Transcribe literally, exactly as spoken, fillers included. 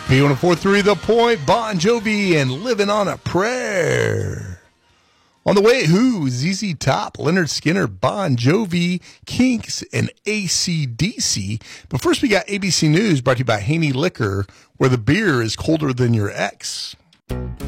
B one oh four point three The Point, Bon Jovi, and Living on a Prayer. On the way, who? Z Z Top, Leonard Skinner, Bon Jovi, Kinks, and A C D C. But first, we got A B C News brought to you by Haney Liquor, where the beer is colder than your ex.